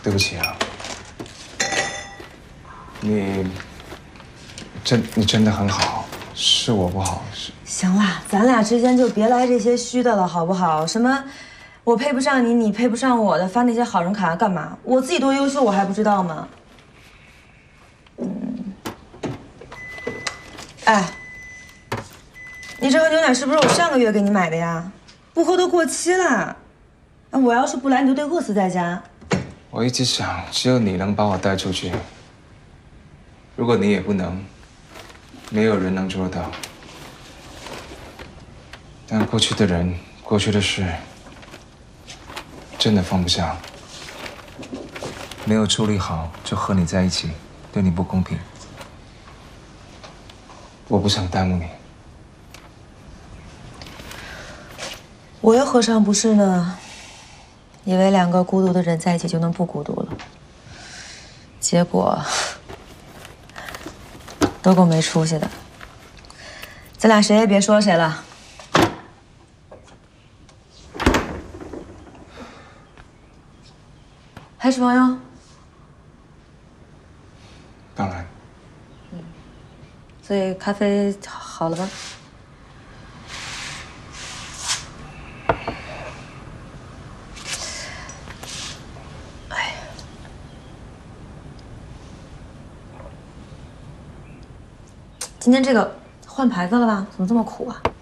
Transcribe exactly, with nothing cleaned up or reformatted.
对不起啊，你真你真的很好，是我不好。是行了，咱俩之间就别来这些虚的了，好不好？什么我配不上你，你配不上我的，发那些好人卡干嘛？我自己多优秀，我还不知道吗？嗯，哎，你这盒牛奶是不是我上个月给你买的呀？不喝都过期了。我要是不来，你就得饿死在家。 我一直想，只有你能把我带出去。如果你也不能，没有人能做到。但过去的人，过去的事，真的放不下。没有处理好就和你在一起，对你不公平。我不想耽误你。 我又何尝不是呢？以为两个孤独的人在一起就能不孤独了，结果都够没出息的。咱俩谁也别说谁了。还是朋友？ 当然。 嗯，所以咖啡好了吧？今天这个换牌子了吧？怎么这么苦啊？